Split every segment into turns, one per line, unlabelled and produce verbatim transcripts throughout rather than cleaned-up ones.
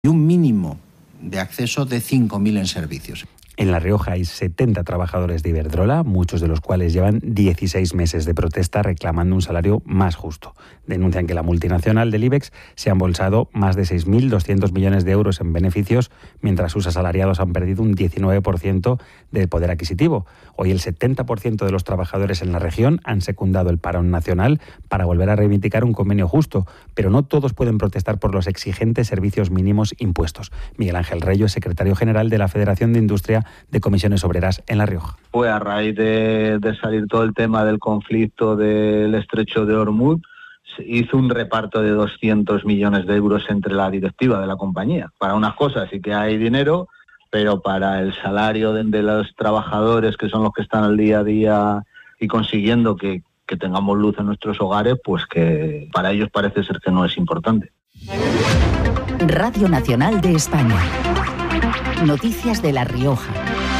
y un mínimo de acceso de cinco mil en servicios.
En La Rioja hay setenta trabajadores de Iberdrola, muchos de los cuales llevan dieciséis meses de protesta reclamando un salario más justo. Denuncian que la multinacional del IBEX se ha embolsado más de seis mil doscientos millones de euros en beneficios, mientras sus asalariados han perdido un diecinueve por ciento del poder adquisitivo. Hoy el setenta por ciento de los trabajadores en la región han secundado el parón nacional para volver a reivindicar un convenio justo, pero no todos pueden protestar por los exigentes servicios mínimos impuestos. Miguel Ángel Reyo es secretario general de la Federación de Industria de Comisiones Obreras en La Rioja.
Fue a raíz de, de salir todo el tema del conflicto del estrecho de Hormuz, se hizo un reparto de doscientos millones de euros entre la directiva de la compañía. Para unas cosas sí que hay dinero, pero para el salario de, de los trabajadores, que son los que están al día a día y consiguiendo que, que tengamos luz en nuestros hogares, pues que para ellos parece ser que no es importante.
Radio Nacional de España. Noticias de La Rioja.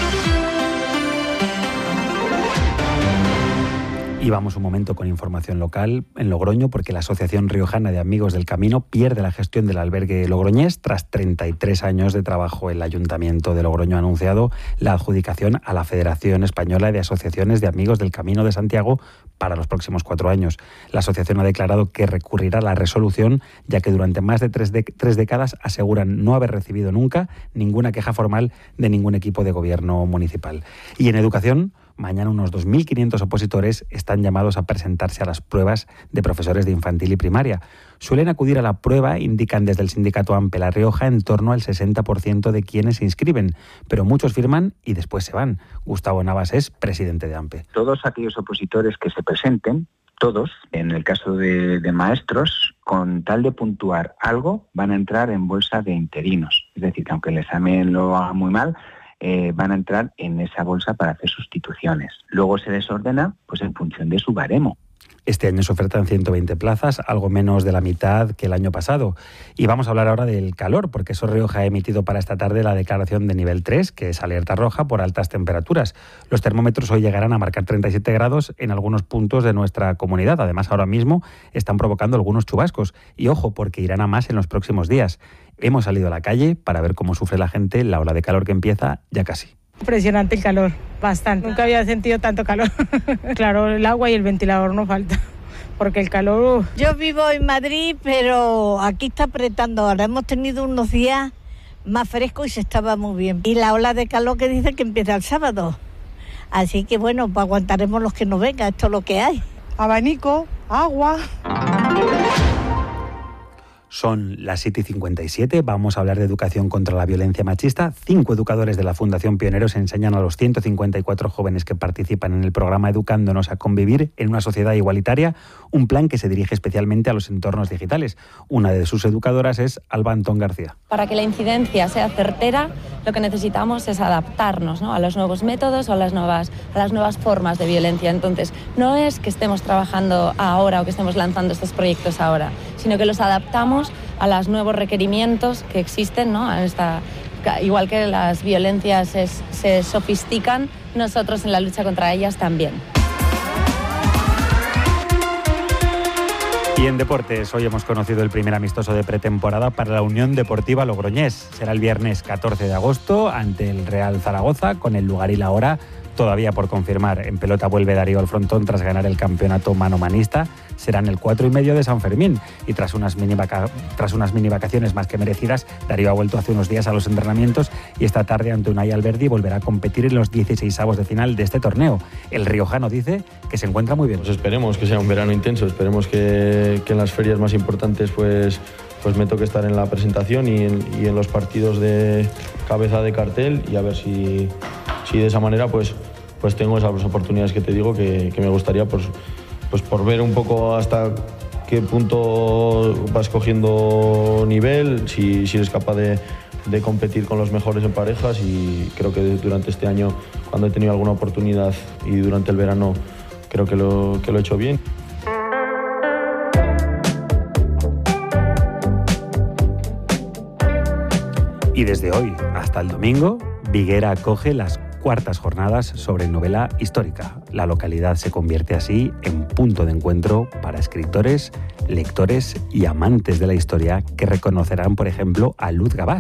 Y vamos un momento con información local en Logroño, porque la Asociación Riojana de Amigos del Camino pierde la gestión del albergue logroñés. Tras treinta y tres años de trabajo, el Ayuntamiento de Logroño ha anunciado la adjudicación a la Federación Española de Asociaciones de Amigos del Camino de Santiago para los próximos cuatro años. La asociación ha declarado que recurrirá la resolución, ya que durante más de tres, de, tres décadas aseguran no haber recibido nunca ninguna queja formal de ningún equipo de gobierno municipal. Y en educación, mañana unos dos mil quinientos opositores están llamados a presentarse a las pruebas de profesores de infantil y primaria. Suelen acudir a la prueba, indican desde el sindicato AMPE La Rioja, en torno al sesenta por ciento de quienes se inscriben, pero muchos firman y después se van. Gustavo Navas es presidente de AMPE.
Todos aquellos opositores que se presenten, todos, en el caso de, de maestros, con tal de puntuar algo, van a entrar en bolsa de interinos. Es decir, que aunque el examen lo haga muy mal, Eh, van a entrar en esa bolsa para hacer sustituciones. Luego se desordena pues en función de su baremo.
Este año se ofertan ciento veinte plazas, algo menos de la mitad que el año pasado. Y vamos a hablar ahora del calor, porque Sor Rioja ha emitido para esta tarde la declaración de nivel tres, que es alerta roja por altas temperaturas. Los termómetros hoy llegarán a marcar treinta y siete grados en algunos puntos de nuestra comunidad. Además, ahora mismo están provocando algunos chubascos. Y ojo, porque irán a más en los próximos días. Hemos salido a la calle para ver cómo sufre la gente la ola de calor que empieza ya casi.
Impresionante el calor, bastante. Nunca había sentido tanto calor. Claro, el agua y el ventilador no falta, porque el calor... Uh.
Yo vivo en Madrid, pero aquí está apretando ahora. Hemos tenido unos días más frescos y se estaba muy bien. Y la ola de calor que dice que empieza el sábado. Así que bueno, pues aguantaremos los que nos vengan, esto es lo que hay.
Abanico, agua...
Son las siete y cincuenta y siete, vamos a hablar de educación contra la violencia machista. Cinco educadores de la Fundación Pioneros enseñan a los ciento cincuenta y cuatro jóvenes que participan en el programa Educándonos a convivir en una sociedad igualitaria, un plan que se dirige especialmente a los entornos digitales. Una de sus educadoras es Alba Antón García.
Para que la incidencia sea certera, lo que necesitamos es adaptarnos, ¿no?, a los nuevos métodos o a las nuevas, a las nuevas formas de violencia. Entonces, no es que estemos trabajando ahora o que estemos lanzando estos proyectos ahora, sino que los adaptamos a los nuevos requerimientos que existen, ¿no? A esta, igual que las violencias se, se sofistican, nosotros en la lucha contra ellas también.
Y en deportes, hoy hemos conocido el primer amistoso de pretemporada para la Unión Deportiva Logroñés. Será el viernes catorce de agosto ante el Real Zaragoza, con el lugar y la hora todavía por confirmar. En pelota vuelve Darío al frontón tras ganar el campeonato manomanista. Serán el cuatro y medio de San Fermín. Y tras unas, mini vaca- tras unas mini vacaciones más que merecidas, Darío ha vuelto hace unos días a los entrenamientos y esta tarde ante Unai Alberdi volverá a competir en los dieciseisavos de final de este torneo. El riojano dice que se encuentra muy bien.
Pues esperemos que sea un verano intenso, esperemos que, que en las ferias más importantes pues, pues me toque estar en la presentación y en, y en los partidos de cabeza de cartel, y a ver si, si de esa manera pues, pues tengo esas oportunidades que te digo que, que me gustaría pues, pues por ver un poco hasta qué punto vas cogiendo nivel, si, si eres capaz de, de competir con los mejores en parejas, y creo que durante este año, cuando he tenido alguna oportunidad y durante el verano, creo que lo, que lo he hecho bien.
Y desde hoy hasta el domingo, Viguera acoge las cuartas jornadas sobre novela histórica. La localidad se convierte así en punto de encuentro para escritores, lectores y amantes de la historia que reconocerán, por ejemplo, a Luz Gabás,